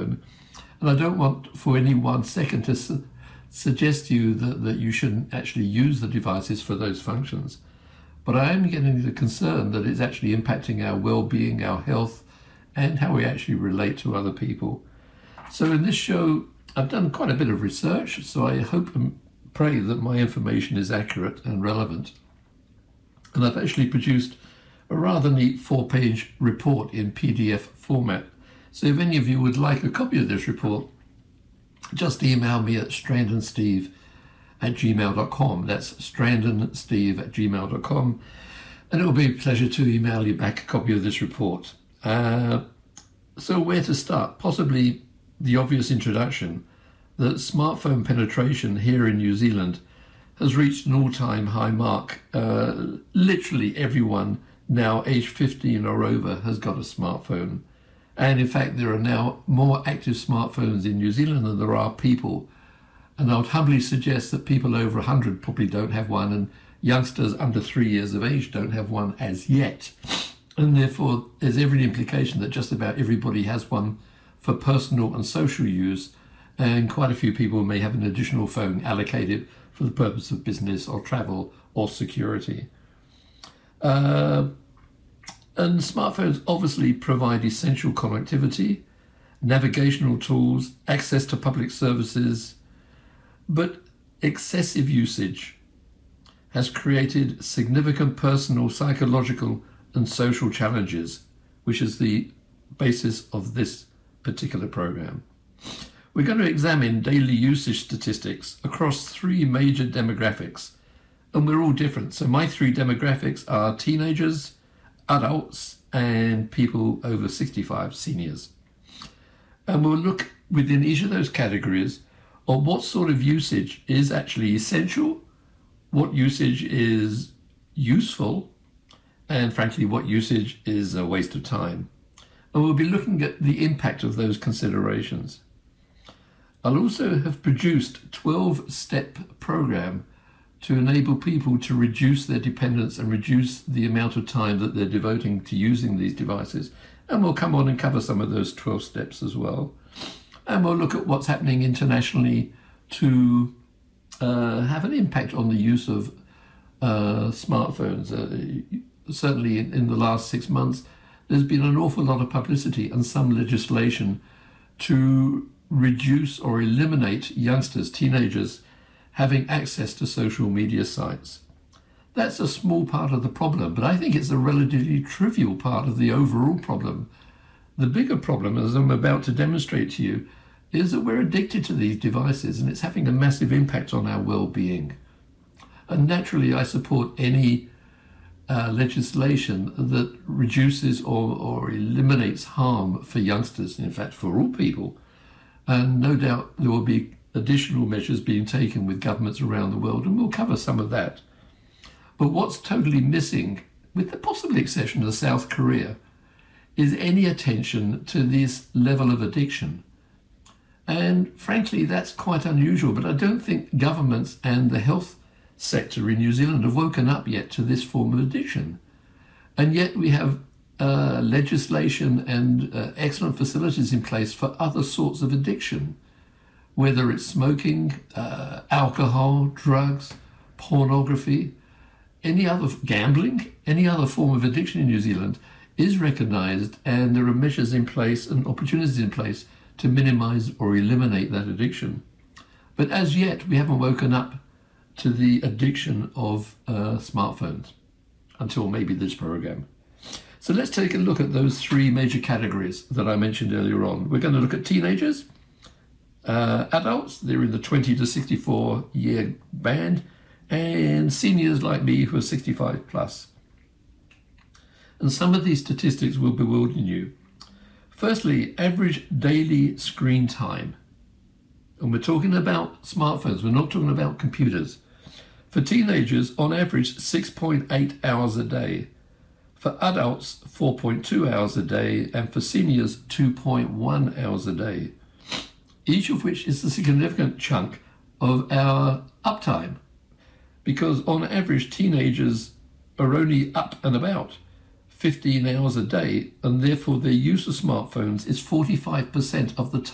smartphone. And I don't want for any 1 second to suggest to you that you shouldn't actually use the devices for those functions. But I am getting the concern that it's actually impacting our well-being, our health, and how we actually relate to other people. So in this show, I've done quite a bit of research, so I hope and pray that my information is accurate and relevant. And I've actually produced a rather neat 4-page report in PDF format. So if any of you would like a copy of this report, just email me at strandonsteve@gmail.com. That's strandonsteve@gmail.com. And it will be a pleasure to email you back a copy of this report. So where to start? Possibly the obvious introduction that smartphone penetration here in New Zealand has reached an all-time high mark. Literally everyone now aged 15 or over has got a smartphone. And in fact, there are now more active smartphones in New Zealand than there are people. And I would humbly suggest that people over 100 probably don't have one, and youngsters under 3 years of age don't have one as yet. And therefore, there's every implication that just about everybody has one for personal and social use, and quite a few people may have an additional phone allocated for the purpose of business or travel or security. And smartphones obviously provide essential connectivity, navigational tools, access to public services, but excessive usage has created significant personal, psychological, and social challenges, which is the basis of this particular program. We're going to examine daily usage statistics across 3 major demographics, and we're all different. So my 3 demographics are teenagers, adults, and people over 65, seniors. And we'll look within each of those categories on what sort of usage is actually essential, what usage is useful, and frankly, what usage is a waste of time. And we'll be looking at the impact of those considerations. I'll also have produced a 12-step program to enable people to reduce their dependence and reduce the amount of time that they're devoting to using these devices. And we'll come on and cover some of those 12 steps as well. And we'll look at what's happening internationally to have an impact on the use of smartphones. Certainly in the last 6 months, there's been an awful lot of publicity and some legislation to reduce or eliminate youngsters, teenagers, having access to social media sites. That's a small part of the problem, but I think it's a relatively trivial part of the overall problem. The bigger problem, as I'm about to demonstrate to you, is that we're addicted to these devices and it's having a massive impact on our well-being. And naturally, I support any legislation that reduces or eliminates harm for youngsters, in fact, for all people. And no doubt there will be additional measures being taken with governments around the world, and we'll cover some of that. But what's totally missing, with the possible exception of South Korea, is any attention to this level of addiction. And frankly, that's quite unusual, but I don't think governments and the health sector in New Zealand have woken up yet to this form of addiction. And yet we have legislation and excellent facilities in place for other sorts of addiction, whether it's smoking, alcohol, drugs, pornography, any other gambling, any other form of addiction in New Zealand is recognised, and there are measures in place and opportunities in place to minimise or eliminate that addiction. But as yet, we haven't woken up to the addiction of smartphones until maybe this program. So let's take a look at those 3 major categories that I mentioned earlier on. We're going to look at teenagers, adults, they're in the 20 to 64 year band, and seniors like me who are 65 plus. And some of these statistics will bewilder you. Firstly, average daily screen time. And we're talking about smartphones, we're not talking about computers. For teenagers, on average, 6.8 hours a day. For adults, 4.2 hours a day, and for seniors, 2.1 hours a day. Each of which is a significant chunk of our uptime, because on average, teenagers are only up and about 15 hours a day, and therefore their use of smartphones is 45% of the